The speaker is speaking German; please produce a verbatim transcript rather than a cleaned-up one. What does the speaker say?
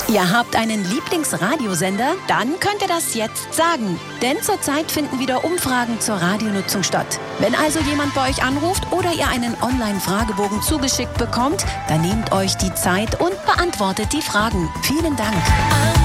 Ihr habt einen Lieblingsradiosender? Dann könnt ihr das jetzt sagen. Denn zurzeit finden wieder Umfragen zur Radionutzung statt. Wenn also jemand bei euch anruft oder ihr einen Online-Fragebogen zugeschickt bekommt, dann nehmt euch die Zeit und beantwortet die Fragen. Vielen Dank.